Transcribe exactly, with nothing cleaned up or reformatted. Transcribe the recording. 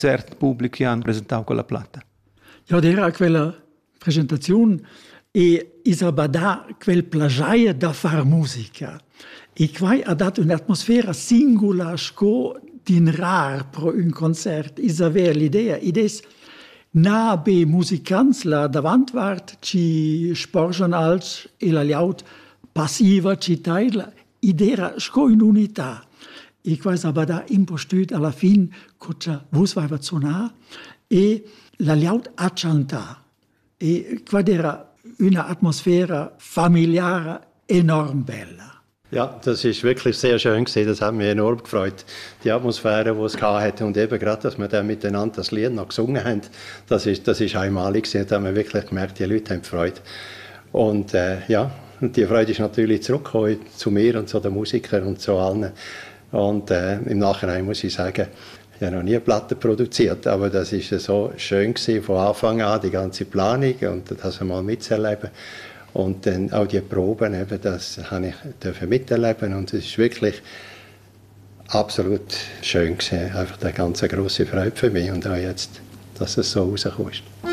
cert pubblic che hanno presentato quella platta. Ja, era quella presentazione e Isabada quel plagiaia da far musica. E qua ha dato un'atmosfera singola, sco din rar pro un concert. Is aveva l'idea, ides na be musicants la davantwart ci sporgen als e la liaut passiva ci taila, idea sco in unità. E qua Isabada impostut alla fin cocha vus vai va suonar e la liaut a cantà. E qua era una atmosfera familiare enorm bella. Ja, das ist wirklich sehr schön gewesen. Das hat mich enorm gefreut. Die Atmosphäre, die es hatte und eben gerade, dass wir dann miteinander das Lied noch gesungen haben, das ist, das ist einmalig gewesen. Da haben wir wirklich gemerkt, die Leute haben Freude. Und äh, ja, und die Freude ist natürlich zurückgekommen zu mir und zu den Musikern und zu allen. Und äh, im Nachhinein muss ich sagen, ich habe noch nie Platten produziert, aber das ist so schön gewesen, von Anfang an, die ganze Planung und das einmal mitzuerleben. Und dann auch die Proben, eben, das habe ich dürfen miterleben und es ist wirklich absolut schön gewesen. Einfach eine ganz grosse Freude für mich und auch jetzt, dass es so rausgekommen ist.